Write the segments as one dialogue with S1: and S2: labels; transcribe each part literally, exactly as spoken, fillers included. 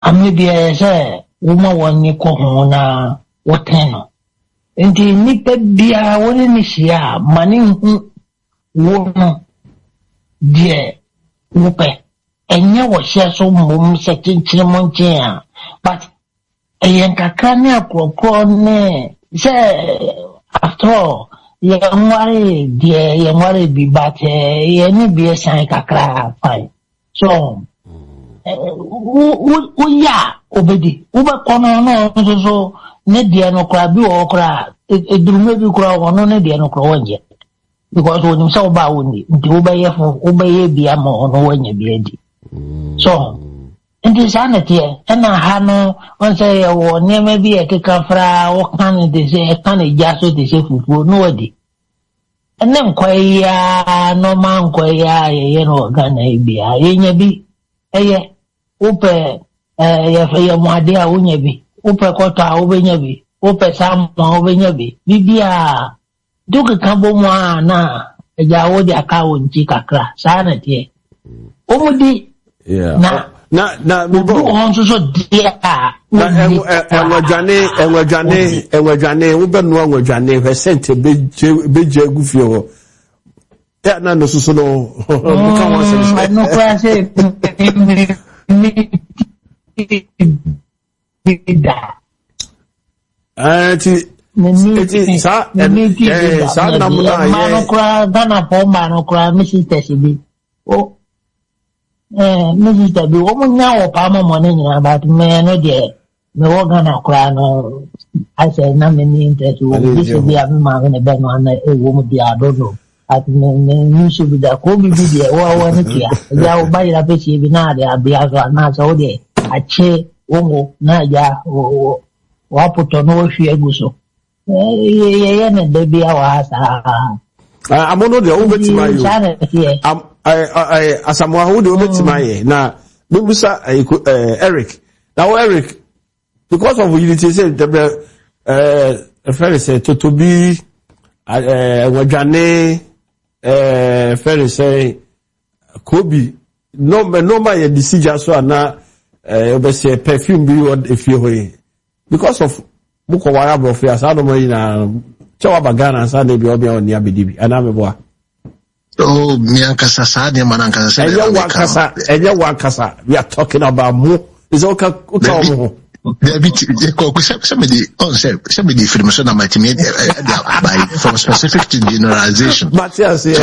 S1: amebia say woman woni ko ho na woteno enti nipa bia woni ni hia mane hu wo no die wope enya wo hia so mum se chinchire monche a but eyen kakra ne akokro ne say after all ye nware die ye nware bi but ye ni bi san kakra fine so wo ya obedi wo be kono no so so ne die no kra bi wo kra edurume bi kra wo no ne die no kra wonje because when you say ba woni nti wo be ye fo wo be ye bia ma ono wonye bi adi so ndi sanity e na ha no on say wo ne me bi e keka fra wo kan de se e kan e jaso de se fufu no wadi ene nkwaya no ma nkwaya ye ye no gana e bia ye nya bi eye upe eh ya ya mwade a unye bi upe kota ubenya bi upe samwa ubenya bi bibia duka kambo mwa na eja wodi akawo nchi kakra sana tie omudi
S2: yeah
S1: na
S2: na na bibo
S1: onso so dia
S2: na enwajane enwajane enwajane ube no enwajane we sente beje beje gufie ho ya na no susu no buka won se
S1: no kwase
S2: Ati ati sa eh sa na mu na ye
S1: manokra dana po manokra misita sibi o eh misita bi o munya wo pa mo mo ne nyina but me no de me wo gana kra no ase na me ni interest wo bi se bi am ma ne be no na e wo mu di adodo at me ni su bi da ko bi bi de wo wo ne kia ya o ba ira pe si bi na de abia so na so de ache wo na ja wo waputo no hwi eguso ye ye ne de bia wa sa
S2: amono de obetima yo am I asamwa hu de obetima ye na bibusa Eric now Eric because of unity say the uh friend say to to be uh wajane uh friend say Kobe no no ma ye decision so na uh obese perfume bi won efie hoye because of buko wara brofia sa no mo na chawa bagana sa de bi obi oni abedibi ana meboa
S3: oh mi ankasa sa de man ankasa sa
S2: enya wankasa enya wankasa we are talking about mo is okay okay mo
S3: David ko ko se me di on se se me di information na matimi by from specific to generalization
S2: Matthias eh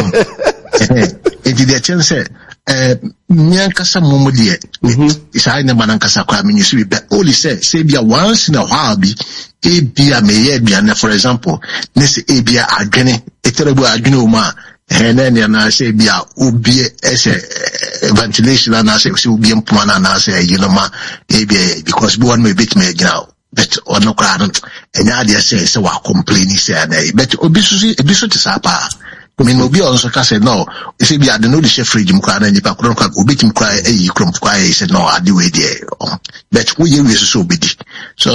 S3: e di de chance eh nyankasa momodie isa ina manankasa kwa minisi be only say say bia once in a while bi e bia meye bia na for example nese e bia adwene eterebu adwene o ma ene ne na say bia obie ese ventilation na say say obie mpoma na say you know ma e bia because bi one me bit me gina but ono kwa no enya ade say say wa complain say na but obi so obi so ti sa pa I mean, obi also can say no. You see, we had no the chef fridge. Mukra na nipa kuro kwa obi tim kura e yi kuro kwa e say no. I do it there. But we you is so big. So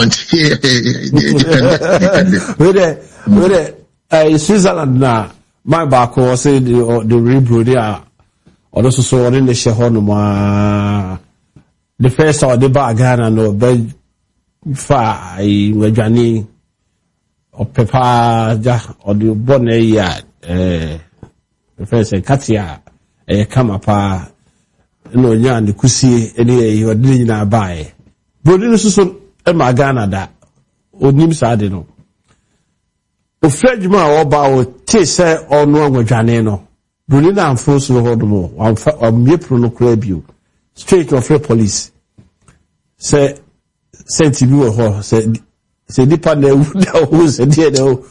S2: we there, we there. Uh, Switzerland na my back was say the the rebrew there. Or also so on in the share no ma. The first or the bag Ghana no be far I wejani or pepper ja or the bonnet yard. Eh, professor Katia, eh, kama pa, no nyandi kusi, eni eh, wadini na bae. Brodini susun, ema Ghana da, o nim saade no. O frejma oba o te se o no ngojane no. Brodini na amfrosu lo hodomo, wa miepro no krebio. Straight of the police. Se, senti bi wo ho, se, se nipa na ewu da o, se die na o.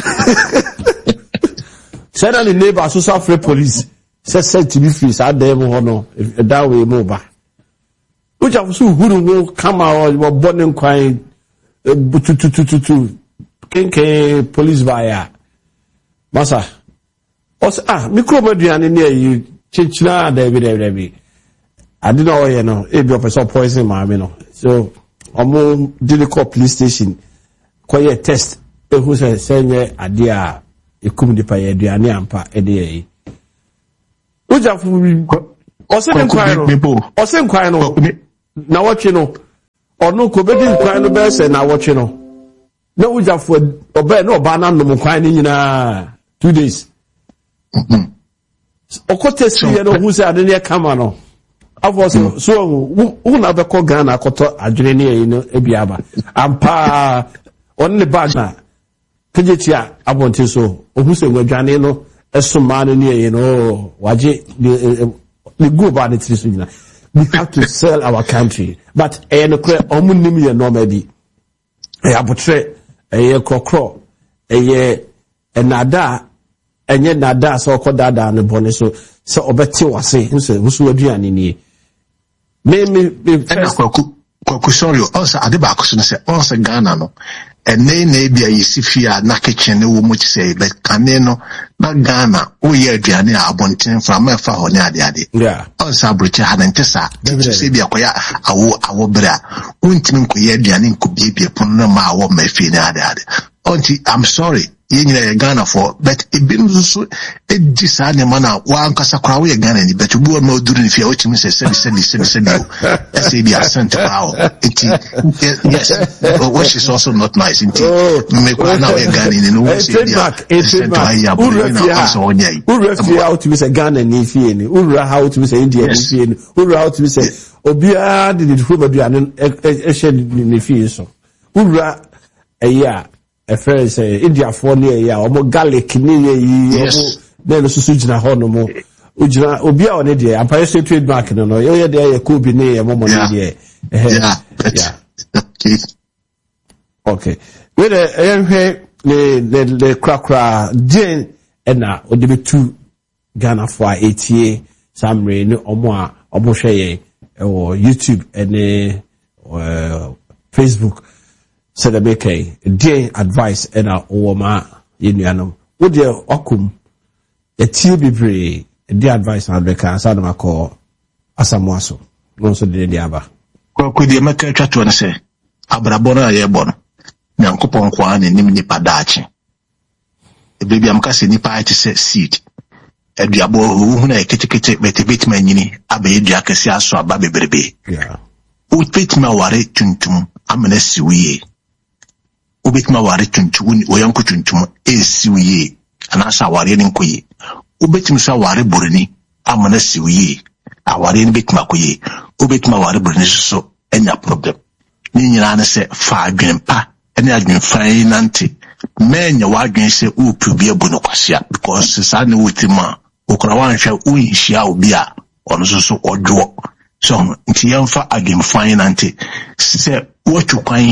S2: Said the neighbor so free police said said to be free sa dem ho no that way mo ba which have so huru no come out or born kwan tututututu kenke police buyer masa os ah micro maduane ne yi chinchina da bi da bi ade no ye no e bi person poison ma me no so omo delico police station koye test e hu say say ade a ekum di pa ye aduane ampa e de yi ojafu ose nkwan no ose nkwan no na watwe no ono ko bedi nkwan no be se na woche no na ujafo obe na oba na nom nkwan ni nyina two days okote si ye no hu se ade ne kama no afọ so so hu na be ko Ghana akoto adwene ne yi no ebiaba ampa on ne bag na kejetia abonte so ohu se nwadwane no esoma no ne yi no waje the go about it this week. We have to sell our country. But eh no kre omu nim ye no maybe. Eh abotre eh kokro eh enada enye nada so kodada no bone so so obeti wase nso wusu aduane ni. Me me
S3: first kwaku kwaku sorry also ade ba akoso no se also Ghana no ene na ebia yesifia na kitchen wo mu say but kane no na Ghana o ye aduane a abonten from afa ho ne ade ade
S2: yeah
S3: also abroche ha ntesa say bia koya awo awo bra untimi nkoye aduane nkobie pon na ma awo mafi ne ade ade onti I'm sorry yenyina Ghana for but ebim so edi sa ne mana wa ankasa kwa wo ye Ghana ni but obu ma oduru ni fia o timi say send send send send o say bia sent power enti yes which is also not nice enti me kwa na we Ghana ni no say bia sent power
S2: urafia how to say Ghana ni fie ni ura how to say India ni fie ni ura how to say obia de de fo baduane e she ni fie so ura eya a friend say India for near ya omo garlic ni yi omo na no susu gina ho no mo ujina obia one de ampa say trademark no no ye de ya ko bi ne ye mo mo ne de
S3: yeah okay
S2: okay we de ehwe le le le krakra din ena odibetu Ghana for eighty samre ni omo a omo hwe ye o YouTube ene Facebook said the beke day advice and a woma yenuanom wo de okum etie bibre day advice na beka asada makọ asamoaso no so de de aba
S3: kwa kwa de meka twato ne se abrabọ na ye bọ no nyankopon kwa ne nim nipa daachi e bebi amka se nipa ati se seed eduabo hu na eketekete betebet manyini aba edua kase aso aba beberebe
S2: yeah
S3: o petima ware tuntum amana siwiye obetima ware tuntum o yanko tuntum esiwiye anasa ware ni nkoye obetima sa ware borani amana siwiye aware ni betima koye obetima ware borani so enya problem ni nyina na se fa adwempa ene adwemfa nanti menya wadwen se o pubie bu no kwasia because sa ne wutima okra wan hwa o nhia obi a ono so so odwo so nti yamfa adwemfa nanti se wotu kwan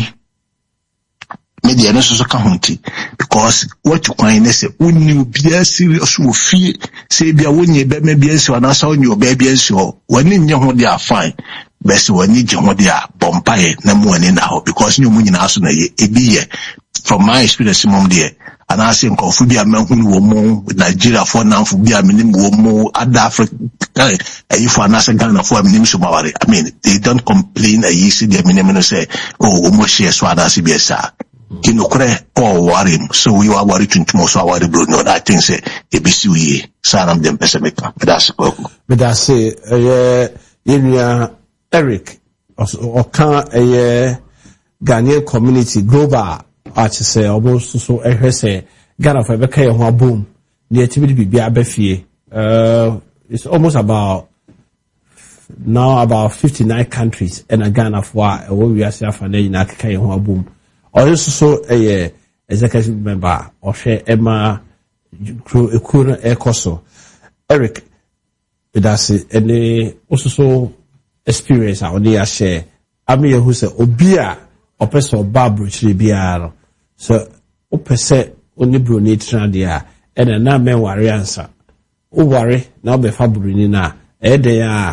S3: media no so ka honti because wotu kwan ne se onni bia serious wo fie se bia wonye be me bia nsi wana sa onye oba bia nsi ho wani nye ho dia fine best wani je ho dia bompae na mu ani na ho because nyu mu nyina aso na ye ebi ye from my experience mom there and I say nkofu bia manhunu wo mu Nigeria for nanfu bia minim wo mu other Africa eh for na say Ghana for minim so maware I mean they don't complain a you see their minim no say oh wo mo share so ada si bia sa kino kure o worry so we are worried to so worry bro no that thing say e be si we sanam dem pesemeka but that's go
S2: but that's say eh yenua Eric o kan eh Ghanaian community global ati say almost so ehwe say Ghana for be kai ho abom na etimi bibia abafie uh it's almost about now about fifty-nine countries in Ghana for what we are say afa na nyina kai ho abom also so a executive member of Emma Ekuna Ekoso Eric that's any also so experience I only share I mean who say obia or person Barbara Chibiaro so opese only bro need dia and na men worry answer o worry na be fabru ni na e de ya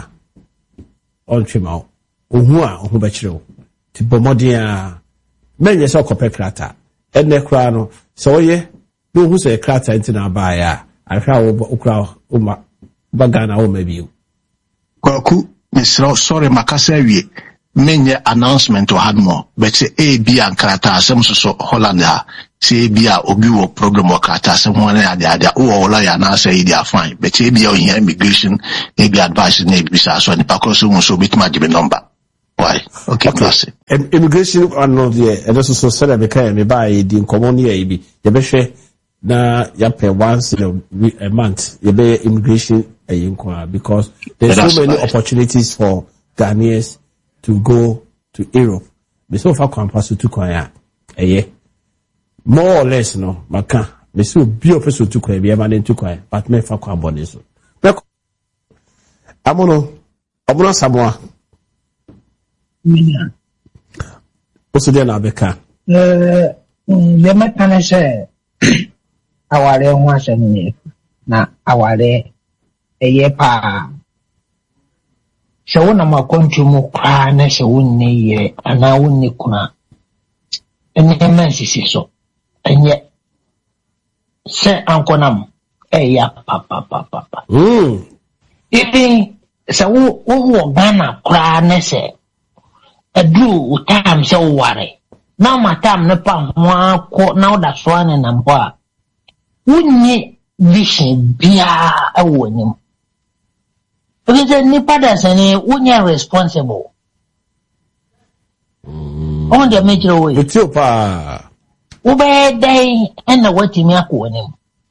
S2: on twema ohu a ohu ba kire o ti bomodia menye so kope krata enne kra no so ye no hu se krata ntina ba ya ahwa wo kra o ma bagana o mabiu
S3: kwaku misro sorry makasa wie menye announcement o hadmo but say e bi ankrata asem so so Holland ha say bi a obi wo program o krata asem ho na ade ade o wo la ya na say they are fine but e bi o here immigration e bi advice na e bi sa so ni pakro so so bit ma jibe number Why? Okay, class.
S2: Immigration and not there. And also so said I can me buy the common year be. You be sure na ya pay once in a, a month. You be immigration a inquire because there's so many right. opportunities for Ghanaians to go to Europe. Me so far campus to kwaya. Eh more or less no maka. Me so be opeso to kwaya be man to kwaya. But me fa kwa bone so. Amono amono Samoa.
S1: Yeah.
S2: What's the name Beka?
S1: Uh, the mechanism. Aware was a minute. Na aware a year pa. So when I'm a country more crying as a winning year, and I wouldn't kuna. And the immense is so. And yet, say Uncle Nam, a ya papa papa.
S2: Hm.
S1: Even so, who Ghana crying as a Edu time so worry. Now my time ne pa one court now that's one and I'm what. Wouldn't vision be a winning? Because the Nipadas and wouldn't responsible. On the major way.
S2: It's your pa.
S1: Ube day and the waiting me winning.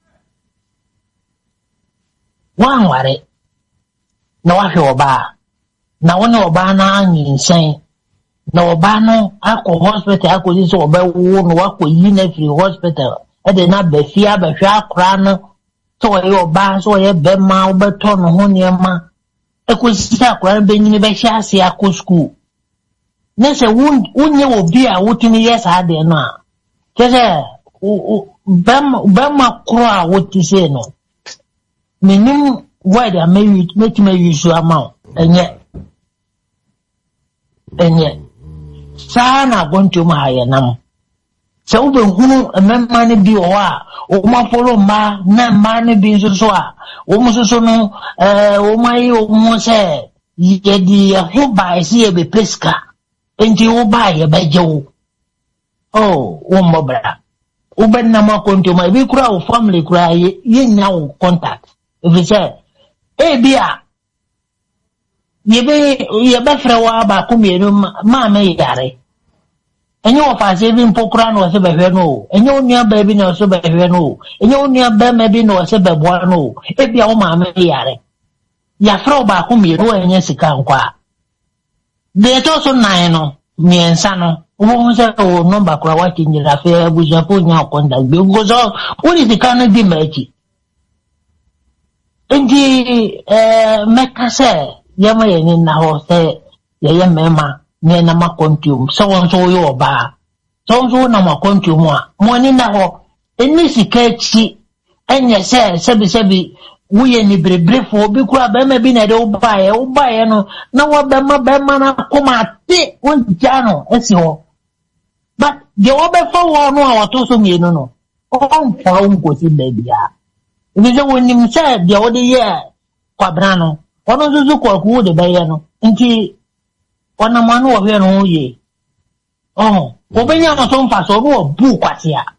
S1: One worry. No, I feel bad. Now one of Bana insane. Na obano ako hospital ako diso oba wo no wako yina free hospital e de na be fia be hwa akra no so ye oba so ye be ma obeto no ho niema e ko sisi akra be nyine be hia ase akọ school na se wunye obi a wotini yes ade no a kese bem bem akro a wotise no menim word a me metima use amount enye enye sana gonto ma ya nam se ube hunu memma ne bi o a o ma follow ma na ma ne bi so so a o mo so so no eh o ma yi o mo se ye di ho ba isi e be pesca enti o ba ye ba jewo oh o mo bra o ben na ma gonto ma bi kura o family kura ye ye nya o contact if you say e bia yebe yebe frewa ba ku mienu ma me yare enyo ofa se bi mpokura no se behwe no enyo onua ba bi no se behwe no enyo onua ba ma bi no se beboa no e bia wo ma me yare ya frewa ba ku mienu enye sika nkwa de to so nan no miensa no wo se o number kura wa tinyira fe abuja po nya konda gbe gozo woni sika no di machi ndi eh mekase yama yene na ho se yeye mema ne na makontium so won so yo ba so so na makontium a mo ni na ho eni sikachi enye se sebi sebi wuye ni brebrefo bi kura ba ma bi na de ubaye ubaye no na wa ba ma ba ma na koma ti won jano esi ho but de wo be fo wo no a wato so mienu no on fa on ko ti be bia ni je woni mse de wo de ye kwabra no ono zuzu kwa ku de baye no nti ona manu wo hwe no ye oh wo benya no so mfa so no bu kwate a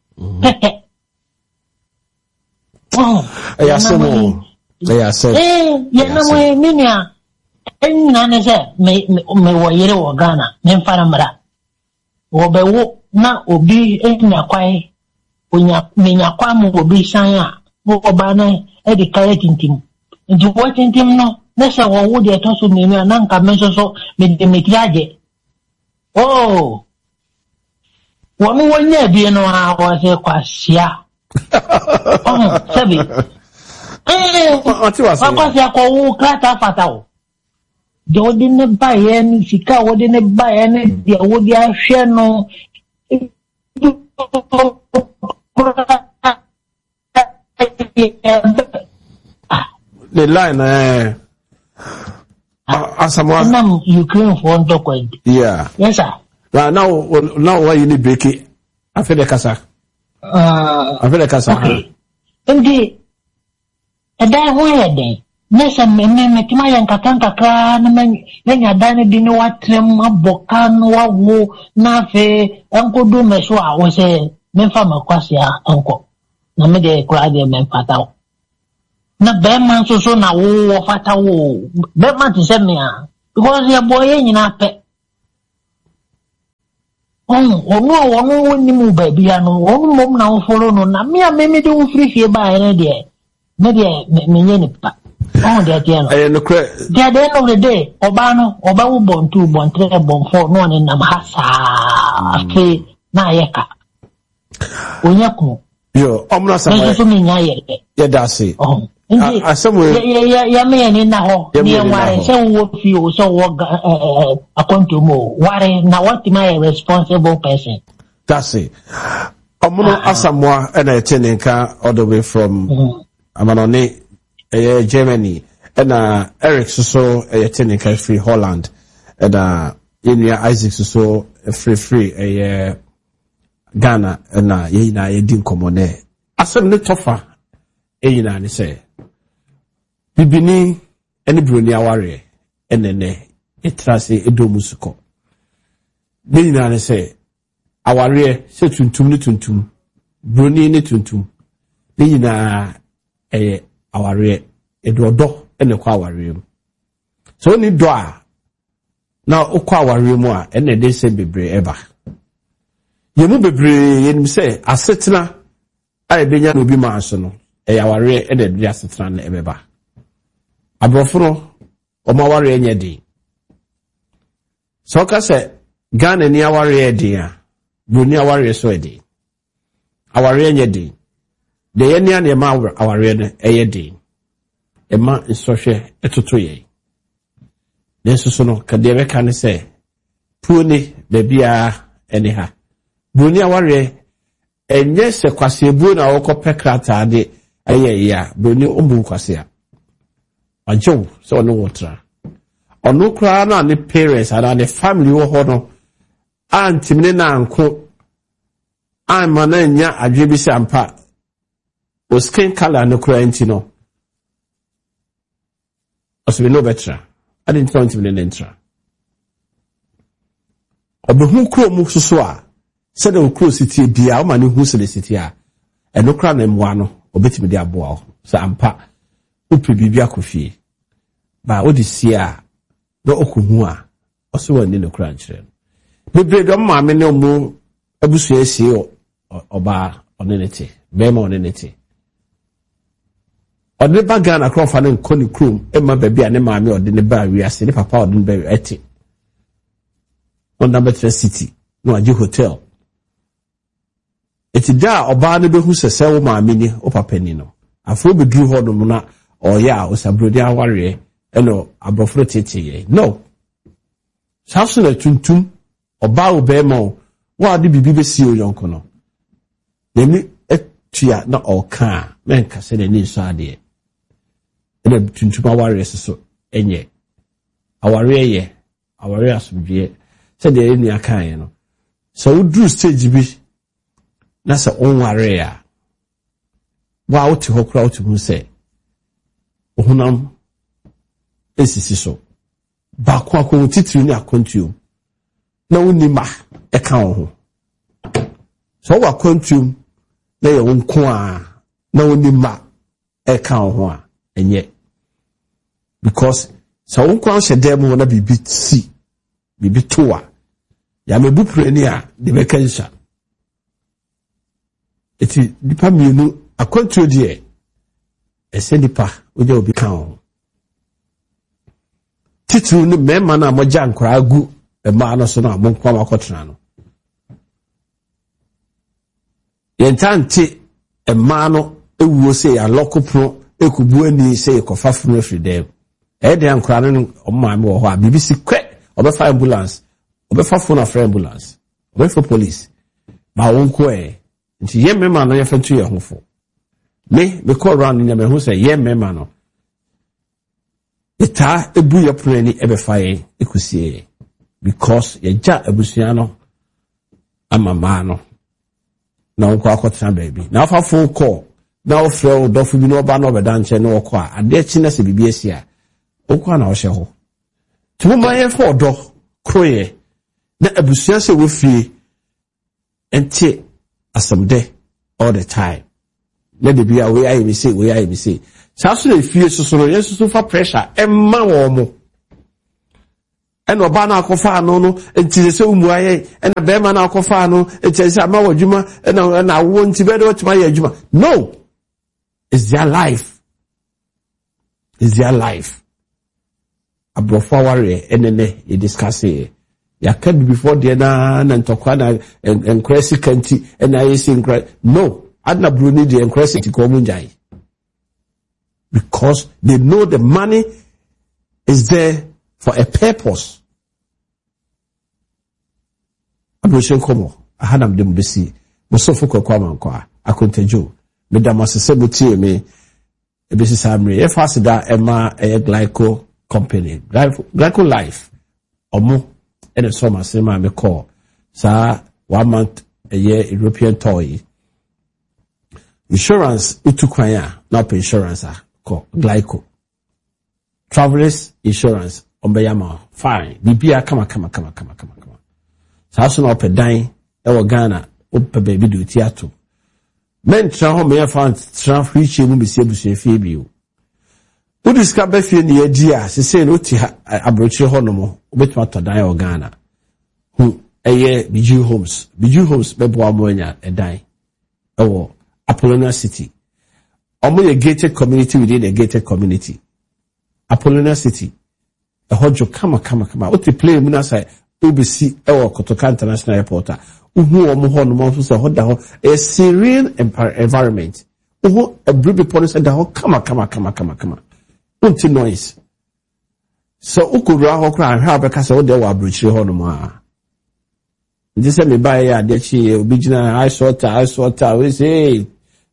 S1: oh
S2: ya semo ya se
S1: eh ya na mo minia en na ne se me me wo yere wo Ghana me mfara mra wo be wo na obi enya kwai onya menya kwa mo obi san a wo ba na e de kare tintim nti wo tintim no nessa wo wo de to so menu ananka menso so me de metiaje oh wo no wonya bi no a wo se kwasia oh sabi eh kwa sia ko wo krata fatao do de ne baye ni sika wo de ne baye ne de wo de ahwe no
S2: the line eh uh, Asamoah
S1: nam Ukraine for on talk with
S2: yeah
S1: yes sir
S2: now now now why you need break it after the kasa
S1: uh
S2: after the kasa
S1: okay ndi ada ho yede nessa me me tima yan katanka ka na men nya dane bi no watrem aboka no wawo na fe enkodu meso a wo se memfa makwasia enko na me de kura de men fatao na bema so so na wo fata wo bema ti se me a because ya boy nyina pe Oh, oh no, one won't move baby, and one mom now follow no, na me and me do free here by an idea. Maybe me, oh, that piano.
S2: I am the credit.
S1: At the end of the day, Obano, Obawu born two, born three, born four, no one in Namahasa, okay, Nayaka. Unyaku.
S2: Yo, I'm not saying, yeah, that's it.
S1: Oh.
S2: I somewhere,
S1: yeah, yeah, me and in Naho, near Warren, so what you so work a contumo. Warren, now what am I a responsible person?
S2: That's it. I'm gonna ask someone and I attending car all the way from Amanone, Germany, and uh, Eric so attending car free Holland, and uh, Inia Isaac so free free a Ghana, and uh, Yina Yedin Komone. I said, no tougher, Yina, and say. Bibini any bruni aware enene etrase edomusuko be na ne se aware se tuntum ne tuntum bruni ne tuntum be na eh aware edodo ene kwa aware mu so ni do a na okwa aware mu a ene de se bebre eba yemu bebre yenim se asetena ai benya no bi ma so no eh aware ene de asetena na ebeba Abrofuro omaware enye di so ka se Ghana ni aware di a Bruni aware so edi aware enye di de ye ni an ma aware no eye di e ma nsohwe etoto ye nenso so no ka de be ka ne se puoni be bia eni ha Bruni aware enye se kwase ebu na wokọ pekrata de eye ya Bruni ombu kwase a Ajo, so no water. Or no crown on the parents and the family or hono. Auntie Mina uncle. I'm mananya a J B Sampa. Was skin color no crantino. As we know better. I didn't find him in an entra. Or the who crow moves so. Said the crow city be our man who's the city. And no crown them one or bit me their boy. Sampa. Upi bibia kofi ba odisia do okuhu a oso wani no kranchire bebre do ma me ne mu abusu esi oba onenete be ma onenete ode ba Ghana krofa ne nkoni krum e ma baabi a ne ma me ode ne ba wiase ne papa ode ne ba eti on number three city no aji hotel eti da oba ne be hu sese wo ma me ni o papa ni no afro be dru ho no mu na or yeah, was a brody aware, eno abrofro tete no. Samson a tuntum or bow bemo, what did bibi see you yonko no? Nemi etia not all car, men ka said a new sadi. And a tuntum warriors so enye. Our ye, our reas be said the any kind, no. So we drew stage be that's a own warrior. Wow to ho crowd to say. Ohunam esisi so ba kwa kwa titiri ni akontuo na woni ma e ka ho so wa akontuo na ye wonko a na woni ma e ka ho a enye because so wonko an hye dem na bibi si bibi toa ya mebu preni a de be kansa eti dipa mienu akontuo de ese nipa oje obi kan o titru ni mema na moja nkra agu e ma no so na mo kwa makotra no yentante e ma no ewuo se ya lokopro ekubu ani se ekofa funu afri dem e de nkra no o ma me wo ho a bibisi kwe obefa ambulance obefa phone of ambulance obefa police ba wonko e nti ye mema no ye fantu ye hofo me me call round in me who say ye mema no eta ebu ya preni ebe faye ekusie because ye ja ebusia no amama no na onko akotra baby na afa phone call na ofre dofu bi no ba no beda nche no okọ a ade chi na se bibi asia okọ na ohye ho tuma ye for do kroye na ebusia se wo fie enti asamde all the time. Let the be away I may say, we I may say. Sasu fie so so yes so for pressure. Emma wo mo. and Obana Kofa no no until so muaye and a Bemana Kofano it says Amawa Juma and and I want to better to my Juma. No, it's their life. It's their life. Abrofaware enene you discuss it. Ya can before the na and Tokwana and and Cressy County and I see no, Adna Bruni the and Cressy Komunjai. Because they know the money is there for a purpose. Abroshen komo ahanam dem besi musofo kokwa mankwa akontajo me damasese butie me ebesi samre e fasida ema e glyco company glyco life omo ene so masema me call sa one month a year European toy insurance utukwanya na pay insurance a ko glyco travelers insurance ombeyama fine bibia kama kama kama kama kama kama saso na opedan ewo Ghana ope baby do theater men tra ho me fa tra free che mu bisi abusu fie bio udiska ba fie ne adia se se no ti abrochi ho no mo obetuma to dan ewo Ghana hu eye Biju Homes Biju Homes be bo amonya edan ewo Apollonia City omo ye gated community within a gated community Apollonia City a hojo kama kama kama o te play mu na sai obisi ewo Kotoka International Airport uhu omo ho no mo so ho da ho a serene environment uhu a bribe police da ho kama kama kama kama kama unti noise so ukura ho kra ha be kasa wo de wa abrochire ho no ma ndi se me ba ya de chi obi gina I sort I sort we say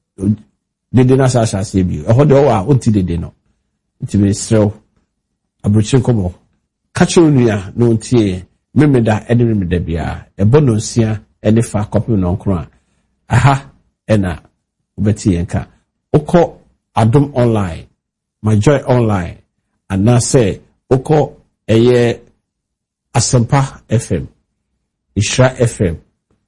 S2: de de na sa sa se bi ho de wa unti de de no nti me srew abrochire komo kacho nua no ntie memeda ene memeda bia ebono nsia ene fa copy no nkro aha ena ubeti enka uko Adom online My Joy online and now say uko eye Asempa F M Ishra F M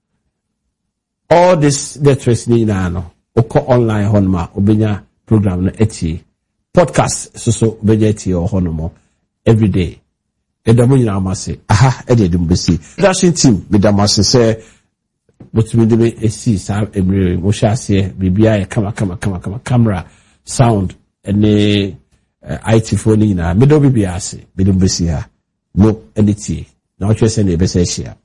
S2: all this networks ni na no uko online honma ubenya program na eti podcast so so ubenya eti honomo every day edamu nyina amase aha ede dum besi dashing team medamase say botumi de be esi sa emre mo hyase bibia e kama kama kama kama camera sound ene uh, I T phone nyina medo bibia ase medum besi ha no editi na o twese na e be se hia